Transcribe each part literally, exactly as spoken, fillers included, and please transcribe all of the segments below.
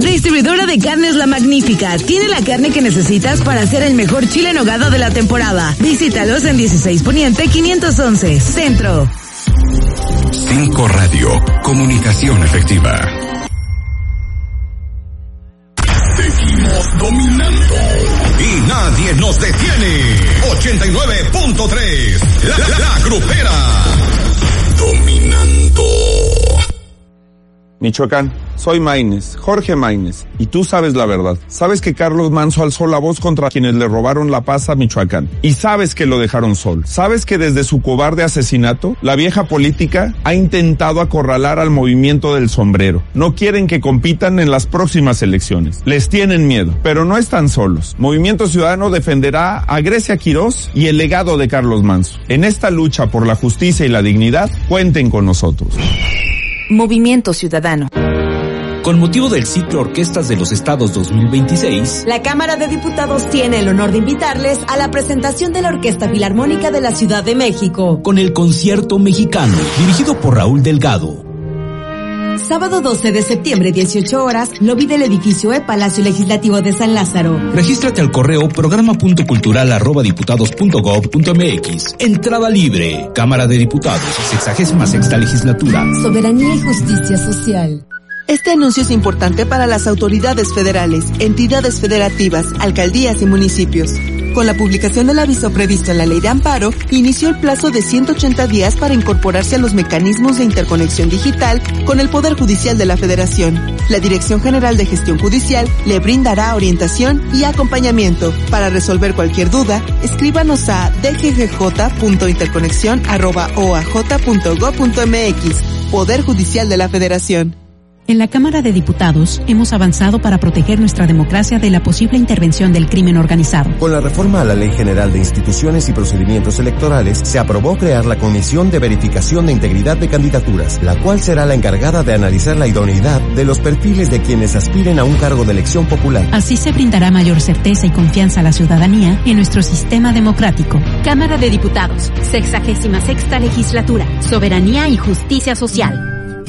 Distribuidora de carnes La Magnífica. Tiene la carne que necesitas para hacer el mejor chile en nogada de la temporada. Visítalos en dieciséis Poniente quinientos once, Centro. Cinco Radio, comunicación efectiva. Seguimos dominando y nadie nos detiene. ochenta y nueve punto tres, la, la, la Grupera. Dominando. Michoacán, soy Maínez, Jorge Maínez, y tú sabes la verdad. Sabes que Carlos Manso alzó la voz contra quienes le robaron la paz a Michoacán. Y sabes que lo dejaron sol. Sabes que desde su cobarde asesinato, la vieja política ha intentado acorralar al movimiento del sombrero. No quieren que compitan en las próximas elecciones. Les tienen miedo, pero no están solos. Movimiento Ciudadano defenderá a Grecia Quirós y el legado de Carlos Manso. En esta lucha por la justicia y la dignidad, cuenten con nosotros. Movimiento Ciudadano. Con motivo del ciclo Orquestas de los Estados dos mil veintiséis, la Cámara de Diputados tiene el honor de invitarles a la presentación de la Orquesta Filarmónica de la Ciudad de México, con el Concierto Mexicano, dirigido por Raúl Delgado. Sábado doce de septiembre, dieciocho horas, lobby del edificio E, Palacio Legislativo de San Lázaro. Regístrate al correo programa.cultural arroba diputados punto gob punto mx. Entrada libre. Cámara de Diputados, sexagésima sexta legislatura. Soberanía y justicia social. Este anuncio es importante para las autoridades federales, entidades federativas, alcaldías y municipios. Con la publicación del aviso previsto en la Ley de Amparo, inició el plazo de ciento ochenta días para incorporarse a los mecanismos de interconexión digital con el Poder Judicial de la Federación. La Dirección General de Gestión Judicial le brindará orientación y acompañamiento. Para resolver cualquier duda, escríbanos a d g g j punto interconexión arroba o a j punto gob punto mx. Poder Judicial de la Federación. En la Cámara de Diputados hemos avanzado para proteger nuestra democracia de la posible intervención del crimen organizado. Con la reforma a la Ley General de Instituciones y Procedimientos Electorales, se aprobó crear la Comisión de Verificación de Integridad de Candidaturas, la cual será la encargada de analizar la idoneidad de los perfiles de quienes aspiren a un cargo de elección popular. Así se brindará mayor certeza y confianza a la ciudadanía en nuestro sistema democrático. Cámara de Diputados, sexagésima sexta legislatura, soberanía y justicia social.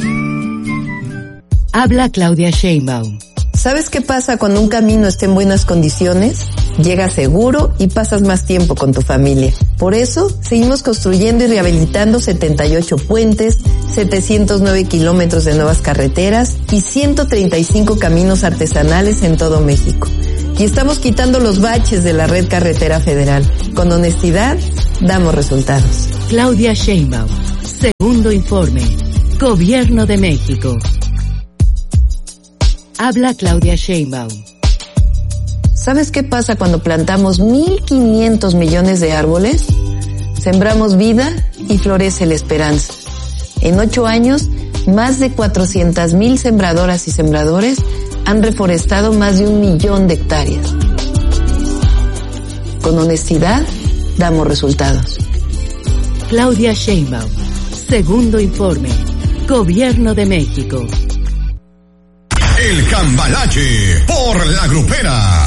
Habla Claudia Sheinbaum. ¿Sabes qué pasa cuando un camino está en buenas condiciones? Llegas seguro y pasas más tiempo con tu familia. Por eso, seguimos construyendo y rehabilitando setenta y ocho puentes, setecientos nueve kilómetros de nuevas carreteras y ciento treinta y cinco caminos artesanales en todo México. Y estamos quitando los baches de la red carretera federal. Con honestidad, damos resultados. Claudia Sheinbaum. Segundo informe. Gobierno de México. Habla Claudia Sheinbaum. ¿Sabes qué pasa cuando plantamos mil quinientos millones de árboles? Sembramos vida y florece la esperanza. En ocho años, más de cuatrocientas mil sembradoras y sembradores han reforestado más de un millón de hectáreas. Con honestidad, damos resultados. Claudia Sheinbaum. Segundo informe. Gobierno de México. El Cambalache por la Grupera.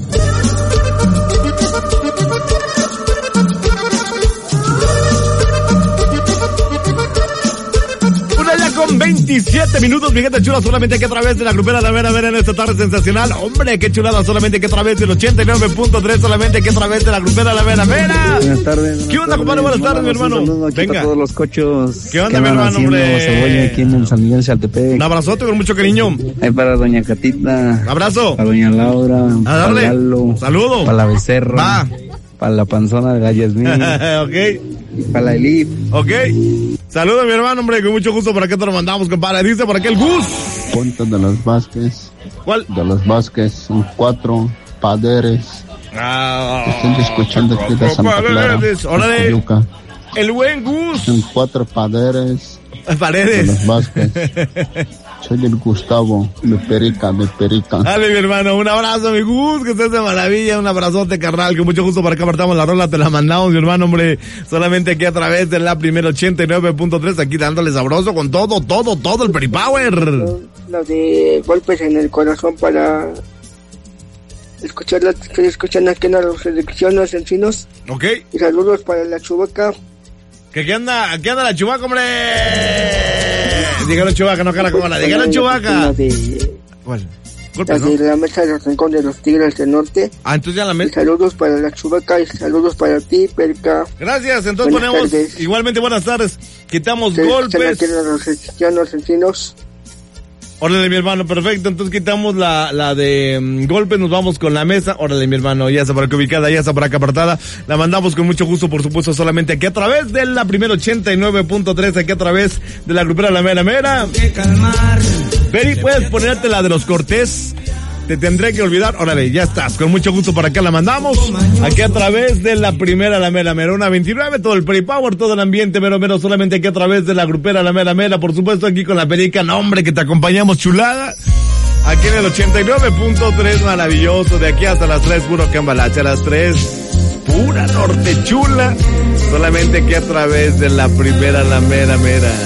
Con veintisiete minutos, mi gente chula, solamente aquí a través de la Grupera La Vera Vera en esta tarde sensacional. Hombre, qué chulada, solamente aquí a través del ochenta y nueve punto tres, solamente aquí a través de la Grupera La Vera Vera. Buenas tardes. Buenas ¿Qué onda, compadre? Buenas tardes, mi hermano. Venga. A todos los cochos. ¿Qué onda, mi hermano, hombre? Cebolla aquí en San Miguel Chaltepec. Un abrazote con mucho cariño. Ahí para doña Catita. Abrazo. Para doña Laura. A darle. Para Lalo. Saludo. Para la Becerra. Va. Para la panzona de Gallasmín. Ok. Y para la Elite. Ok. Saludos, mi hermano, hombre, con mucho gusto. ¿Por acá te lo mandamos, compadre? Dice por aquí el Gus. Ponte de los Vázquez. ¿Cuál? De los Vázquez, son cuatro padres. Ah, Estoy escuchando aquí de Santa Clara. Órale. El buen Gus. Son cuatro padres. Paredes. De los Vázquez. Soy el Gustavo, de Perica, de Perica. Dale, mi hermano, un abrazo, mi Gus, que estés de maravilla, un abrazote, carnal, con mucho gusto para que apartamos la rola, te la mandamos, mi hermano, hombre, solamente aquí a través de la primera ochenta y nueve punto tres, aquí dándole sabroso con todo, todo, todo el Peripower. Lo de golpes en el corazón para escuchar la, estoy escuchando aquí en la selección Los Encinos. Ok. Y saludos para la Chubaca. ¿Qué, qué anda? ¿Qué anda la Chubaca, hombre? Dígalo Chubaca, no caracola, dígalo Chubaca. De... ¿Cuál? Golpes, la ¿no? de la mesa del Rincón de los Tigres del Norte. Ah, entonces ya la mesa. Saludos para la Chubaca y saludos para ti, Perca. Gracias, entonces buenas ponemos, tardes. igualmente buenas tardes, quitamos Se escuchan golpes. aquí los cristianos encinos. Órale, mi hermano, perfecto, entonces quitamos la, la de um, golpes, nos vamos con la mesa. Órale, mi hermano, ya está por acá ubicada, ya está por acá apartada. La mandamos con mucho gusto, por supuesto, solamente aquí a través de la primera ochenta y nueve punto tres, aquí a través de la grupera La Mera Mera. Peri, ¿puedes ponerte la de los Cortés? Te tendré que olvidar. Órale, ya estás. Con mucho gusto para acá la mandamos. Aquí a través de la primera La Mera Mera. Una veintinueve, todo el Peri Power, todo el ambiente mero mero. Solamente aquí a través de la grupera La Mera Mera. Por supuesto aquí con la Perica. No, hombre, que te acompañamos, chulada. Aquí en el ochenta y nueve punto tres, maravilloso. De aquí hasta las tres, puro cambalache. A las tres, pura norte chula. Solamente aquí a través de la primera La Mera Mera.